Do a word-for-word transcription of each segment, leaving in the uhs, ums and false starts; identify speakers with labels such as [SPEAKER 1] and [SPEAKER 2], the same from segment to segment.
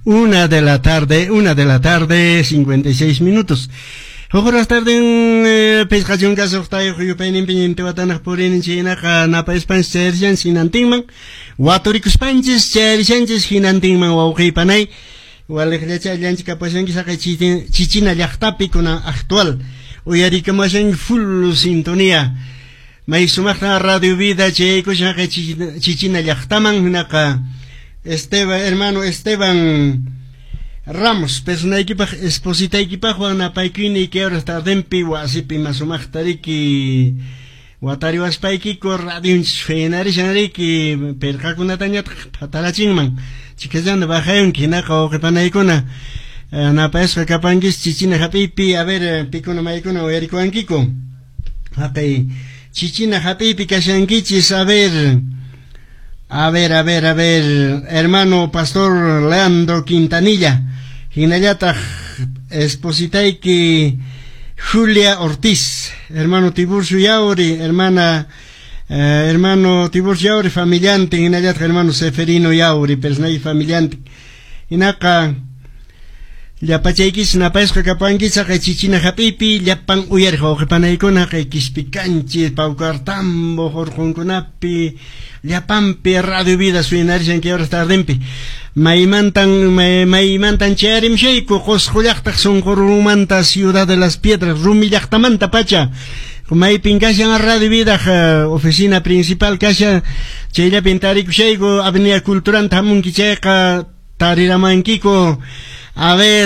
[SPEAKER 1] Una de la tarde, una de la tarde, cincuenta y seis minutos. Horas tarde en pescación caso está yo penin penin te watanak purin china ka napa Spanish serjan sinantingman watorikus panches serjanches hinantingman wauqi panay waleklecha llanchika pasan ki saka chichina llaqtapi kuna actual uyarikamashan full sintonía may sumakta Radio Vida chayku saka chichina llaqtaman naka Esteban hermano Esteban Ramos, persona equipa, esposita equipa, Juana Paikini, que ahora está dempi, wasipi, masumachtariki, watari waspaiki, con radio fenari, janariki, percacunatanya, patalachingman, chicazan, bajayon, kinaka o kepanaikona, napaesca capangis, chichina hapipi, a ver, picona maicona o ericoanquico, ok, chichina hapipi, cashanquichis, a ver, A ver, a ver, a ver, hermano Pastor Leandro Quintanilla, Hinayata Espositaiki Julia Ortiz, hermano Tiburcio Yauri, hermana, eh, hermano Tiburcio Yauri, familiante, Hinayata hermano Seferino Yauri, personaje familiante, Hinaka, Llapachaykis napasqa kapankisa kay chichina hapipi llapan uyarqa qipanaykuna kay kispikanchis pawkartambo horqunkunapi llapampi Radio Vida suinarishan que ahora está dempi maymantan may, maymantan charim shayku qusqullaqtaq sunqurumanta Ciudad de las Piedras rumi llaqtamanta pacha maypin kashan Radio Vida oficina principal kasha chayllapin tariku shayku Avenida Culturanta hamunki chayqa tariramankiku. A ver,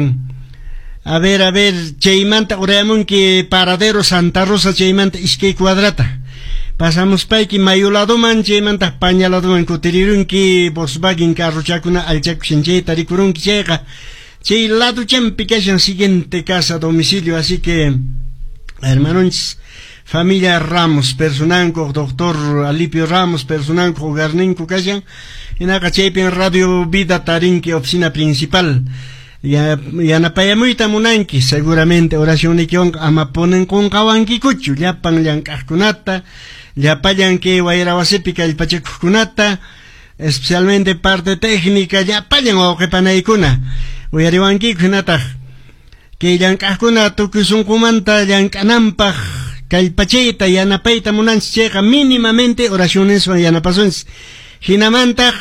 [SPEAKER 1] a ver, a ver, Cheimanta, Oreamon que paradero Santa Rosa, Cheimanta, Isque Cuadrata. Pasamos paiki mayulado man, Cheimanta, pañalado man, cotirirun que Volkswagen carro chacuna, al chacuchenche, taricurun que checa. Che, lado champicación siguiente casa, domicilio, así que, hermanos, familia Ramos, personanco, doctor Alipio Ramos, personanco, garninco, callan. En Acachepin Radio Vida Tarinque, oficina principal. Ya, ya na payamuita munanki, seguramente oración y kion amaponen con kawanki kuchu, ya pan yankaskunata, ya payan que guayrawasipica el pachekunata, especialmente parte técnica, ya payan o que panaikuna. Uyariwanki kunata, que yankaskunata que son kumanta yankanampa, kalpacheta, ya na paita munansi checa mínimamente oraciones o ya na pasons. Hinamanta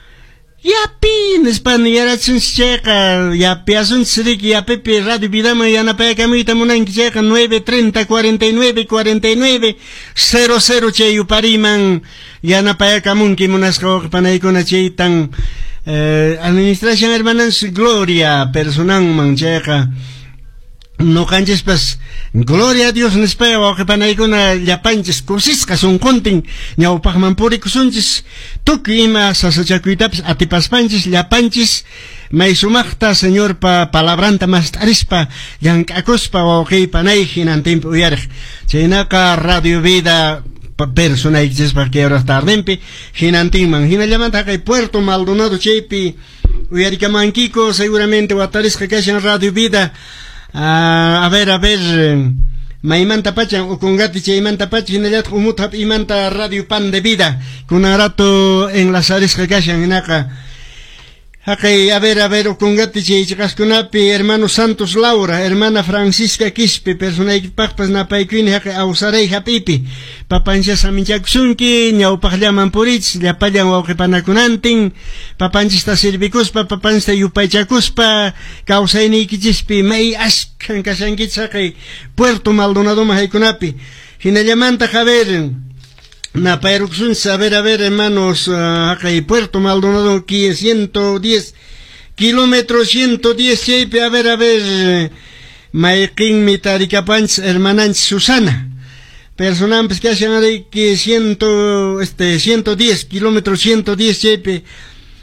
[SPEAKER 1] Yapi, Nespan Yaratsun Checa, Yapiasun Sirik, Yapepe, Radio Vidama, Yanapaya Camita Munan Checa, nueve treinta cuarenta y nueve cuarenta y nueve cero cero Cheyu Pariman, Yanapaya Camunki Munasco, Panaicona Cheitan, eh, Administración Hermanas Gloria, Personan Mancheca. No canches pues gloria a Dios en espera o que panaikuna llapanches cosiscas un contin ñawpaqman purikusunchis tukuy ima sasachakuitapas atipaspanchis llapanchis may sumaqta señor pa palabranta mas tarispa llank'akuspa wawqiy panay hinantinpi uyariq chaynaka Radio Vida personaychis pa que ahora tardempi hinantinman hinallamanta kay Puerto Maldonado chaypi uyarikamankiku seguramente watarisqa kashan Radio Vida. Uh, a ver, a ver, Maimanta Pacha, o con Gati Chaimanta Pacha, Hinayat Umutap Imanta Radio Pan de Vida, con Arato en las áreas que callan en acá. Okay, a ver, a ver, o con Gati Chaichascunapi, hermano Santos Laura, hermana Francisca Quispe, persona que papas na paiquini, ausarei hapipi, papanchas aminchaksunki, ñaupaqllaman purich, llapayan wauqipanakunantin, papanchista sirvikuspa, papanchista yupaychakuspa, kausayniykichispi, may askan kashankitsaqay, Puerto Maldonado mahaykunapi, hinallamanta javer, na paeruxunsa, a ver, a ver, hermanos, uh, acá y Puerto Maldonado, aquí ciento diez kilómetros, ciento diez, a ver, a ver, Maikin Mitaricapans, hermananch Susana, personas que hacen aquí ciento, este, ciento diez kilómetros, ciento diez,